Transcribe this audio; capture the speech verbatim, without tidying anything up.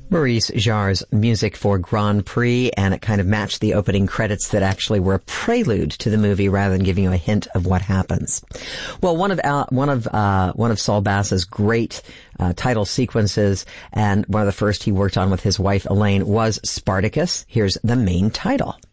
Maurice Jarre's music for Grand Prix, and it kind of matched the opening credits that actually were a prelude to the movie rather than giving you a hint of what happens. Well, one of Al, one of uh, one of Saul Bass's great uh, title sequences, and one of the first he worked on with his wife Elaine, was Spartacus. Here's the main title.